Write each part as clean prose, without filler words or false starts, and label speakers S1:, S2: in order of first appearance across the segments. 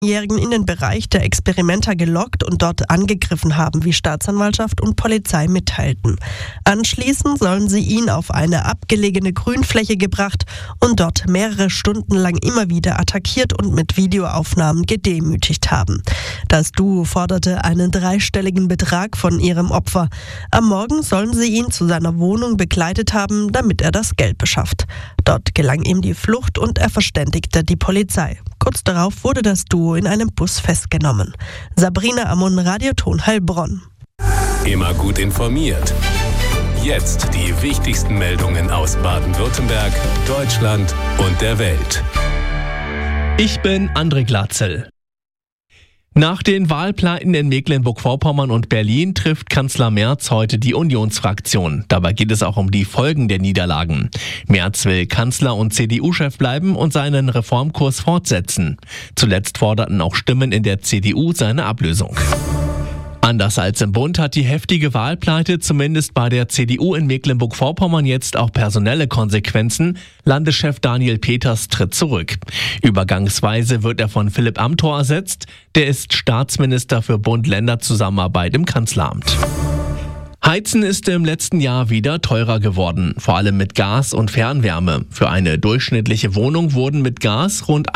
S1: Jährigen in den Bereich der Experimenta gelockt und dort angegriffen haben, wie Staatsanwaltschaft und Polizei mitteilten. Anschließend sollen sie ihn auf eine abgelegene Grünfläche gebracht und dort mehrere Stunden lang immer wieder attackiert und mit Videoaufnahmen gedemütigt haben. Das Duo forderte einen 3-stelligen Betrag von ihrem Opfer. Am Morgen sollen sie ihn zu seiner Wohnung begleitet haben, damit er das Geld beschafft. Dort gelang ihm die Flucht und er verständigte die Polizei. Kurz darauf wurde das Duo in einem Bus festgenommen. Sabrina Amon, Radioton Heilbronn.
S2: Immer gut informiert. Jetzt die wichtigsten Meldungen aus Baden-Württemberg, Deutschland und der Welt.
S3: Ich bin André Glatzel. Nach den Wahlpleiten in Mecklenburg-Vorpommern und Berlin trifft Kanzler Merz heute die Unionsfraktion. Dabei geht es auch um die Folgen der Niederlagen. Merz will Kanzler und CDU-Chef bleiben und seinen Reformkurs fortsetzen. Zuletzt forderten auch Stimmen in der CDU seine Ablösung. Anders als im Bund hat die heftige Wahlpleite zumindest bei der CDU in Mecklenburg-Vorpommern jetzt auch personelle Konsequenzen. Landeschef Daniel Peters tritt zurück. Übergangsweise wird er von Philipp Amthor ersetzt. Der ist Staatsminister für Bund-Länder-Zusammenarbeit im Kanzleramt. Heizen ist im letzten Jahr wieder teurer geworden, vor allem mit Gas und Fernwärme. Für eine durchschnittliche Wohnung wurden mit Gas rund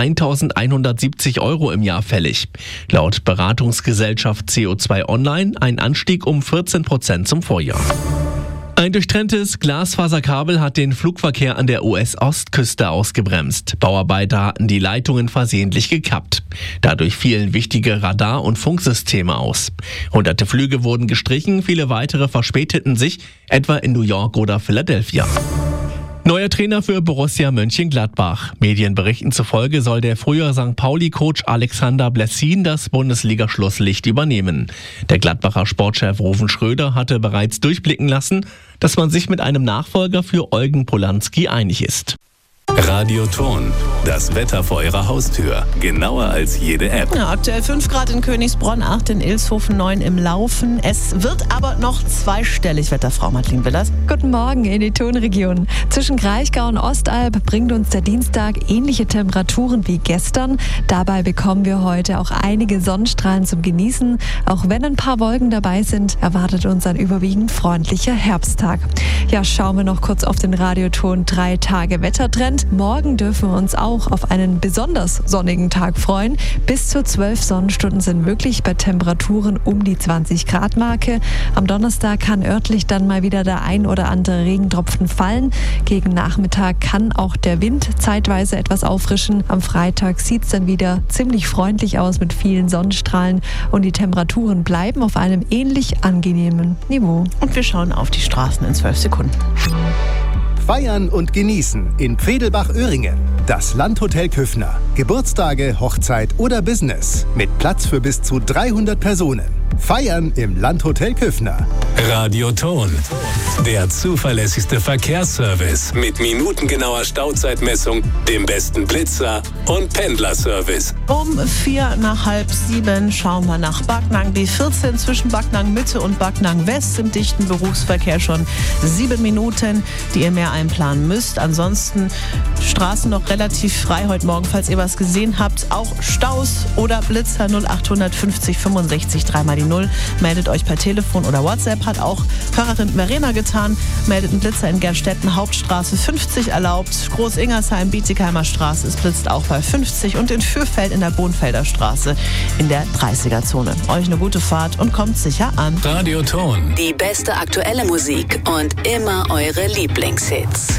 S3: 1.170 € im Jahr fällig. Laut Beratungsgesellschaft CO2 Online ein Anstieg um 14% zum Vorjahr. Ein durchtrenntes Glasfaserkabel hat den Flugverkehr an der US-Ostküste ausgebremst. Bauarbeiter hatten die Leitungen versehentlich gekappt. Dadurch fielen wichtige Radar- und Funksysteme aus. Hunderte Flüge wurden gestrichen, viele weitere verspäteten sich, etwa in New York oder Philadelphia. Neuer Trainer für Borussia Mönchengladbach. Medienberichten zufolge soll der frühere St. Pauli-Coach Alexander Blessin das Bundesliga-Schlusslicht übernehmen. Der Gladbacher Sportchef Ruven Schröder hatte bereits durchblicken lassen, dass man sich mit einem Nachfolger für Eugen Polanski einig ist.
S2: Radioton, das Wetter vor Ihrer Haustür. Genauer als jede App.
S4: Ja, aktuell 5 Grad in Königsbronn, 8 in Ilshofen, 9 im Laufen. Es wird aber noch zweistellig, Wetterfrau Madeleine Willers.
S5: Guten Morgen in die Tonregion. Zwischen Kraichgau und Ostalb bringt uns der Dienstag ähnliche Temperaturen wie gestern. Dabei bekommen wir heute auch einige Sonnenstrahlen zum Genießen. Auch wenn ein paar Wolken dabei sind, erwartet uns ein überwiegend freundlicher Herbsttag. Ja, schauen wir noch kurz auf den Radioton 3 Tage Wettertrend. Morgen dürfen wir uns auch auf einen besonders sonnigen Tag freuen. Bis zu 12 Sonnenstunden sind möglich bei Temperaturen um die 20-Grad-Marke. Am Donnerstag kann örtlich dann mal wieder der ein oder andere Regentropfen fallen. Gegen Nachmittag kann auch der Wind zeitweise etwas auffrischen. Am Freitag sieht es dann wieder ziemlich freundlich aus mit vielen Sonnenstrahlen und die Temperaturen bleiben auf einem ähnlich angenehmen Niveau.
S4: Und wir schauen auf die Straßen in 12 Sekunden.
S6: Feiern und genießen in Pfedelbach-Öhringen. Das Landhotel Küffner. Geburtstage, Hochzeit oder Business. Mit Platz für bis zu 300 Personen. Feiern im Landhotel Küffner.
S2: Radioton, der zuverlässigste Verkehrsservice mit minutengenauer Stauzeitmessung, dem besten Blitzer und Pendlerservice.
S4: Um 6:45 schauen wir nach Backnang. B14 zwischen Backnang Mitte und Backnang West im dichten Berufsverkehr schon 7 Minuten, die ihr mehr einplanen müsst. Ansonsten Straßen noch relativ frei heute Morgen, falls ihr was gesehen habt. Auch Staus oder Blitzer 0850 65 3 die 0. Meldet euch per Telefon oder WhatsApp. Hat auch Hörerin Verena getan. Meldet einen Blitzer in Gernstetten, Hauptstraße 50 erlaubt. Groß-Ingersheim, Bietigheimer Straße, es blitzt auch bei 50 und in Fürfeld in der Bohnfelder Straße in der 30er-Zone. Euch eine gute Fahrt und kommt sicher an.
S2: Radioton.
S7: Die beste aktuelle Musik und immer eure Lieblingshits.